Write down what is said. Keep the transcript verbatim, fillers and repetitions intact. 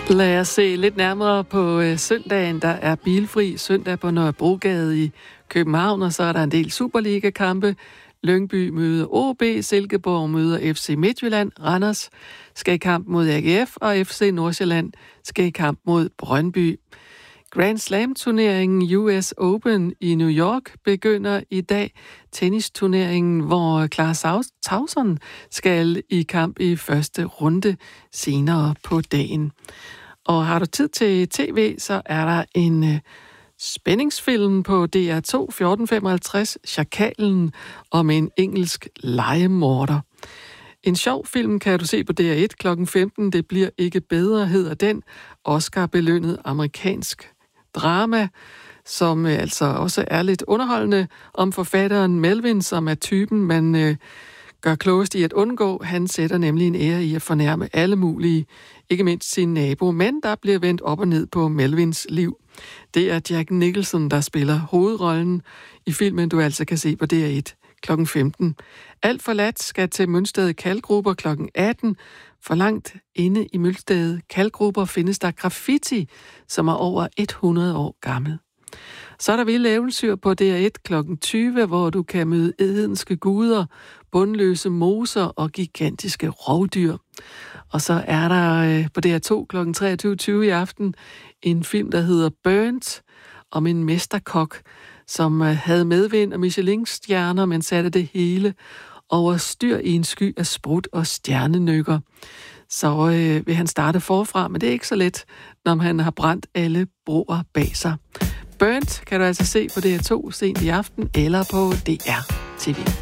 Lad os se lidt nærmere på øh, søndagen. Der er bilfri søndag på Nørrebrogade i København, og så er der en del Superliga-kampe. Lyngby møder O B, Silkeborg møder F C Midtjylland, Randers skal i kamp mod A G F, og F C Nordsjælland skal i kamp mod Brøndby. Grand Slam-turneringen U S Open i New York begynder i dag. Tennisturneringen, hvor Klaas Tauson skal i kamp i første runde senere på dagen. Og har du tid til tv, så er der en uh, spændingsfilm på D R to fjorten femoghalvtreds, Sjakalen, om en engelsk legemorder. En sjov film kan du se på D R et klokken femten. Det bliver ikke bedre, hedder den. Oscar-belønnet amerikansk drama, som øh, altså også er lidt underholdende, om forfatteren Melvin, som er typen, man øh, gør klogest i at undgå. Han sætter nemlig en ære i at fornærme alle mulige, ikke mindst sin nabo, men der bliver vendt op og ned på Melvins liv. Det er Jack Nicholson, der spiller hovedrollen i filmen, du altså kan se på D R et klokken femten. Alt forladt skal til Mønsted Kalkgruber klokken atten. For langt inde i Mønsted Kalkgruber findes der graffiti, som er over hundrede år gammel. Så er der vilde eventyr på D R et klokken tyve, hvor du kan møde edenske guder, bundløse moser og gigantiske rovdyr. Og så er der på D R to klokken treogtyve tyve i aften en film, der hedder Burnt, om en mesterkok, som havde medvind og Michelin-stjerner, men satte det hele over styr i en sky af sprut og stjernenykker. Så øh, vil han starte forfra, men det er ikke så let, når han har brændt alle broer bag sig. Burnt kan du altså se på D R to sent i aften eller på D R T V.